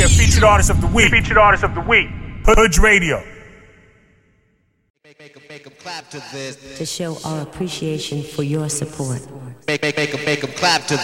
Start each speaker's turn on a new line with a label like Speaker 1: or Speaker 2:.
Speaker 1: Yeah, featured artist of the week. Featured artist of the week. Hood Radio.
Speaker 2: Make 'em clap to this.
Speaker 3: To show our appreciation for your support.
Speaker 2: Make 'em clap to